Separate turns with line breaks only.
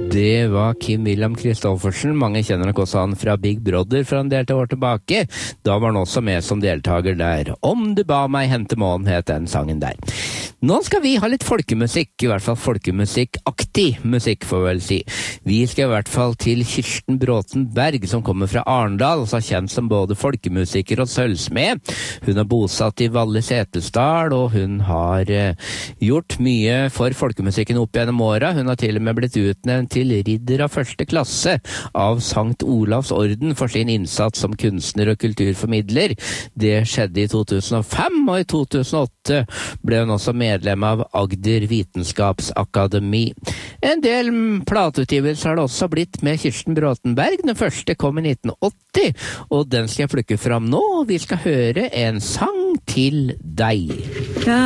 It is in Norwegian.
Det var Kim William Kristoffersen. Mange kjenner nok også han fra Big Brother fra en del år tilbake. Da var han også med som deltager der. Om du ba meg hente månen het den sangen der. Nå skal vi ha litt folkemusikk, i hvert fall folkemusikkaktig musikk får vi vel si. Vi skal i hvert fall til Kirsten Bråten Berg, som kommer fra Arendal, og så er kjent som både folkemusiker og sølvsmed. Hun er bosatt i Valle Setesdal, og hun har gjort mye for folkemusikken opp gjennom åra. Hun har til og med blitt utnevnt til ridder av første klasse av Sankt Olavs orden for sin innsats som kunstner og kulturformidler. Det skjedde i 2005, og i 2008 ble hun også medlem av Agder Vitenskapsakademi. En del plateutgivelser har det også blitt med Kirsten Bråten Berg. Den første kom i 1980, og den skal jeg plukke fram nå. Vi skal høre en sang til deg.